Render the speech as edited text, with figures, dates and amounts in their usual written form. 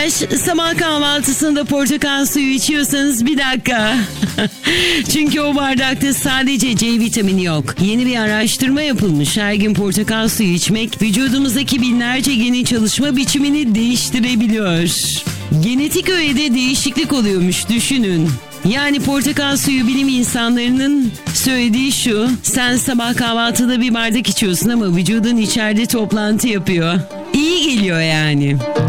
sabah kahvaltısında portakal suyu içiyorsanız bir dakika. Çünkü o bardakta sadece C vitamini yok. Yeni bir araştırma yapılmış. Her gün portakal suyu içmek vücudumuzdaki binlerce genin çalışma biçimini değiştirebiliyor. Genetik öğede değişiklik oluyormuş, düşünün. Yani portakal suyu bilim insanlarının söylediği şu: sen sabah kahvaltıda bir bardak içiyorsun ama vücudun içeride toplantı yapıyor. İyi geliyor yani.